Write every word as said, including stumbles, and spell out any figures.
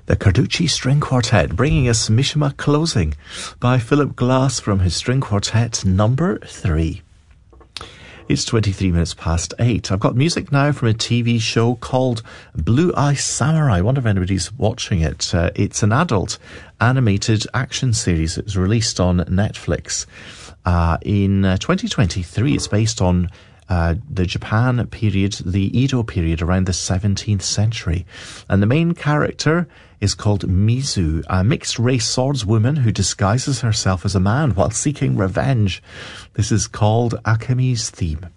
The Carducci String Quartet, bringing us Mishima Closing by Philip Glass from his String Quartet number three. It's twenty-three minutes past eight. I've got music now from a T V show called Blue Eye Samurai. I wonder if anybody's watching it. Uh, it's an adult animated action series. It was released on Netflix uh, in uh, twenty twenty-three. It's based on Uh, the Japan period, the Edo period around the seventeenth century. And the main character is called Mizu, a mixed-race swordswoman who disguises herself as a man while seeking revenge. This is called Akemi's Theme.